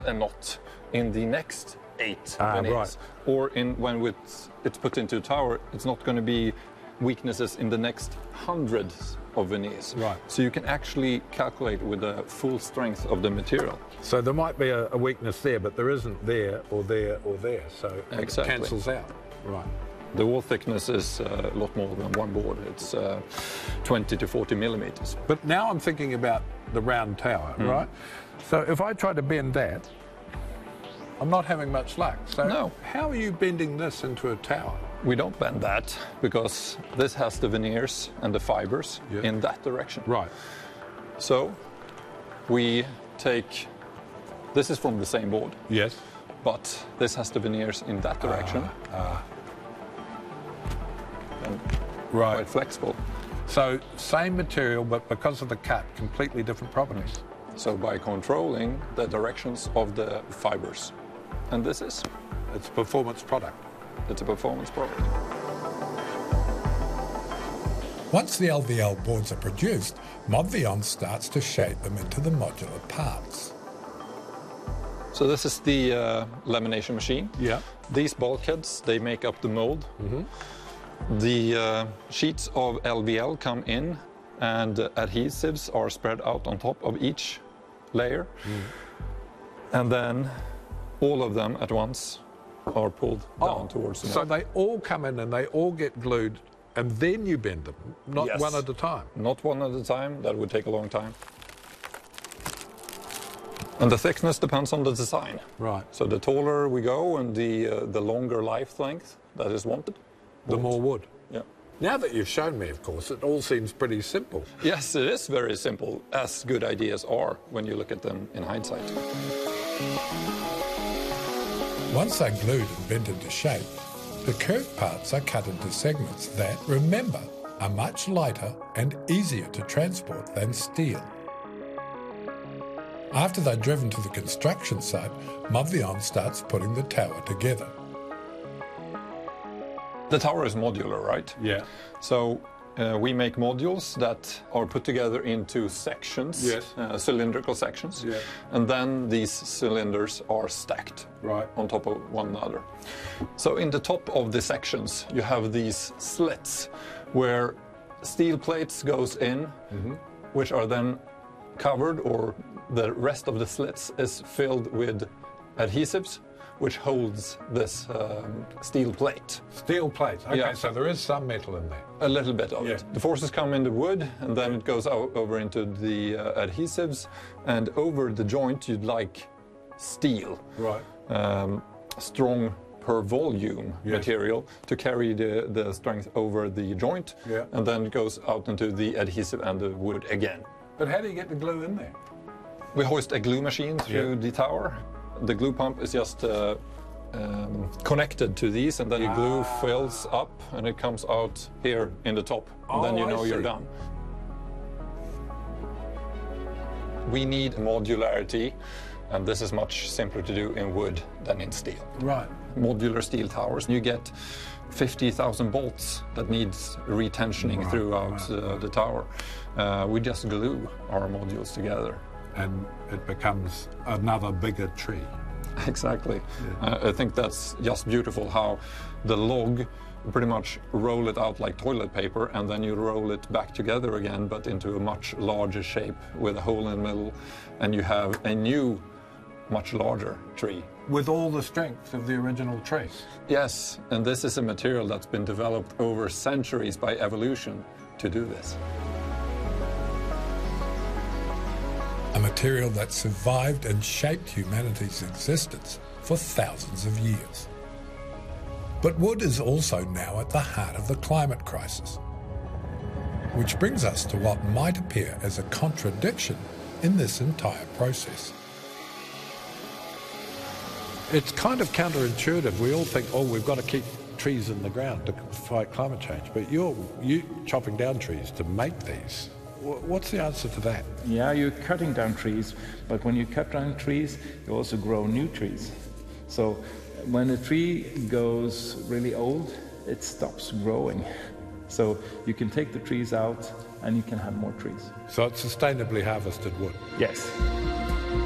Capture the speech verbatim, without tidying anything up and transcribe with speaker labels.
Speaker 1: a knot in the next eight
Speaker 2: Ah,
Speaker 1: veneers.
Speaker 2: right.
Speaker 1: Or in, when it's, it's put into a tower, it's not going to be weaknesses in the next hundreds of veneers.
Speaker 2: Right.
Speaker 1: So you can actually calculate with the full strength of the material.
Speaker 2: So there might be a, a weakness there, but there isn't there or there or there. So
Speaker 1: Exactly.
Speaker 2: it cancels out. Right.
Speaker 1: The wall thickness is uh, a lot more than one board. It's uh, twenty to forty millimeters.
Speaker 2: But now I'm thinking about the round tower,
Speaker 1: Mm.
Speaker 2: right? So if I try to bend that, I'm not having much luck. So
Speaker 1: No.
Speaker 2: how are you bending this into a tower?
Speaker 1: We don't bend that because this has the veneers and the fibers
Speaker 2: Yeah.
Speaker 1: in that direction.
Speaker 2: Right.
Speaker 1: So we take, this is from the same board,
Speaker 2: Yes.
Speaker 1: but this has the veneers in that direction.
Speaker 2: Ah.
Speaker 1: And
Speaker 2: Right.
Speaker 1: quite flexible.
Speaker 2: So same material, but because of the cut, completely different properties.
Speaker 1: So by controlling the directions of the fibers. And this is,
Speaker 2: It's a performance product.
Speaker 1: it's a performance product.
Speaker 3: Once the L V L boards are produced, Modvion starts to shape them into the modular parts.
Speaker 1: So this is the uh, lamination machine.
Speaker 2: Yeah.
Speaker 1: These bulkheads, they make up the mold. The uh, sheets of L V L come in and uh, adhesives are spread out on top of each layer. And then all of them at once are pulled down towards the
Speaker 2: So
Speaker 1: mold.
Speaker 2: they all come in and they all get glued, and then you bend them, not
Speaker 1: Yes.
Speaker 2: one at a time.
Speaker 1: Not one at a time, that would take a long time. And the thickness depends on the design.
Speaker 2: Right.
Speaker 1: So the taller we go and the, uh, the longer life length that is wanted.
Speaker 2: The more wood.
Speaker 1: Yeah.
Speaker 2: Now that you've shown me, of course, it all seems pretty simple.
Speaker 1: Yes, it is very simple, as good ideas are when you look at them in hindsight.
Speaker 3: Once they're glued and bent into shape, the curved parts are cut into segments that, remember, are much lighter and easier to transport than steel. After they're driven to the construction site, Modvion starts putting the tower together.
Speaker 1: The tower is modular, right?
Speaker 2: Yeah.
Speaker 1: So uh, we make modules that are put together into sections,
Speaker 2: Yes.
Speaker 1: uh, cylindrical sections,
Speaker 2: Yeah.
Speaker 1: and then these cylinders are stacked
Speaker 2: Right.
Speaker 1: on top of one another. So in the top of the sections, you have these slits where steel plates goes in, which are then covered, or the rest of the slits is filled with adhesives, which holds this um, steel plate.
Speaker 2: Steel plates. Okay,
Speaker 1: Yeah.
Speaker 2: so there is some metal in there.
Speaker 1: A little bit of
Speaker 2: Yeah.
Speaker 1: it. The forces come in the wood, and then it goes out over into the uh, adhesives, and over the joint you'd like steel,
Speaker 2: Right.
Speaker 1: um, strong per volume
Speaker 2: Yes.
Speaker 1: material to carry the, the strength over the joint,
Speaker 2: Yeah.
Speaker 1: and then it goes out into the adhesive and the wood again.
Speaker 2: But how do you get the glue in there?
Speaker 1: We hoist a glue machine through
Speaker 2: Yeah.
Speaker 1: the tower. The glue pump is just uh, um, connected to these, and then the glue
Speaker 2: Ah.
Speaker 1: fills up and it comes out here in the top, and then
Speaker 2: Oh,
Speaker 1: you
Speaker 2: I
Speaker 1: know you're
Speaker 2: see.
Speaker 1: done. We need modularity, and this is much simpler to do in wood than in steel.
Speaker 2: Right.
Speaker 1: Modular steel towers, you get fifty thousand bolts that needs retensioning
Speaker 2: Right,
Speaker 1: throughout
Speaker 2: right,
Speaker 1: uh, the tower. Uh, we just glue our modules together.
Speaker 2: And it becomes another bigger tree.
Speaker 1: Exactly. Uh, I think that's just beautiful how the log, you pretty much roll it out like toilet paper, and then you roll it back together again, but into a much larger shape with a hole in the middle, and you have a new, much larger tree.
Speaker 2: With all the strength of the original tree.
Speaker 1: Yes, and this is a material that's been developed over centuries by evolution to do this.
Speaker 3: A material that survived and shaped humanity's existence for thousands of years. But wood is also now at the heart of the climate crisis, which brings us to what might appear as a contradiction in this entire process.
Speaker 2: It's kind of counterintuitive. We all think, oh, we've got to keep trees in the ground to fight climate change, but you're you chopping down trees to make these. Wh- What's the answer to that?
Speaker 4: Yeah, you're cutting down trees, but when you cut down trees, you also grow new trees. So when a tree goes really old, it stops growing. So you can take the trees out and you can have more trees.
Speaker 2: So it's sustainably harvested wood.
Speaker 4: Yes.